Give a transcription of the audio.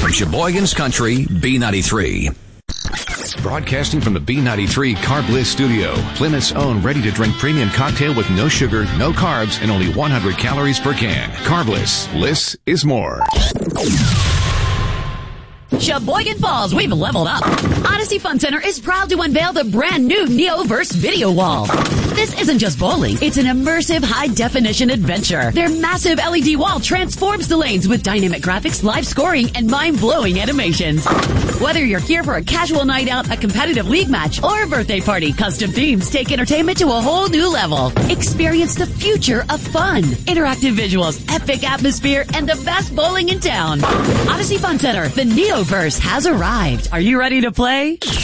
from Sheboygan's Country, B93. Broadcasting from the B93 Carb Bliss studio, Plymouth's own ready-to-drink premium cocktail with no sugar, no carbs, and only 100 calories per can. Carb Bliss. Bliss is more. Sheboygan Falls, we've leveled up. Odyssey Fun Center is proud to unveil the brand new Neoverse video wall. This isn't just bowling, it's an immersive high-definition adventure. Their massive LED wall transforms the lanes with dynamic graphics, live scoring, and mind-blowing animations. Whether you're here for a casual night out, a competitive league match, or a birthday party, custom themes take entertainment to a whole new level. Experience the future of fun. Interactive visuals, epic atmosphere, and the best bowling in town. Odyssey Fun Center, the Neoverse has arrived. Are you ready to play?